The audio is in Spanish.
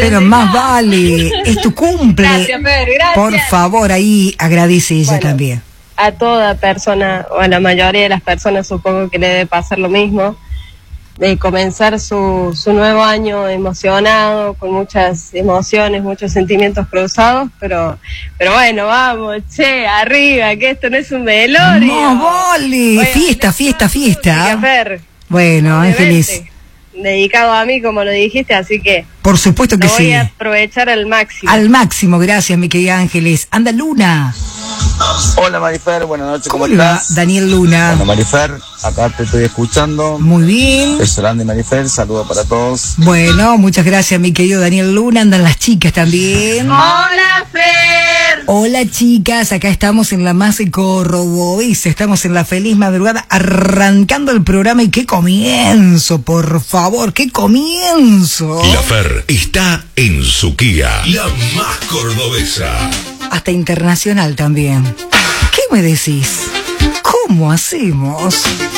Pero más vale, es tu cumple. Gracias, Fer, gracias. Por favor, ahí agradece ella también. A toda persona, o a la mayoría de las personas supongo que le debe pasar lo mismo, de comenzar su nuevo año emocionado, con muchas emociones, muchos sentimientos cruzados, pero bueno, vamos, che, arriba, que esto no es un velorio. ¡No, vale! Oigan, Fiesta. Fer, Bueno, Ángeles. dedicado a mí, como lo dijiste, así que por supuesto que lo voy sí. a aprovechar al máximo. Al máximo, gracias, mi querida Ángeles. Anda, Luna. Hola Marifer, buenas noches, ¿cómo le va? estás? Daniel Luna. Bueno, Marifer, acá te estoy escuchando. Muy bien. Beso grande, Marifer, saludos para todos. Bueno, muchas gracias, mi querido Daniel Luna. Andan las chicas también. ¡Hola, Fer! Hola, chicas, acá estamos en la más cordobesa, estamos en la feliz madrugada, arrancando el programa. Y qué comienzo, por favor, qué comienzo. La Fer está en su Kia, la más cordobesa. Hasta internacional también. ¿Qué me decís? ¿Cómo hacemos?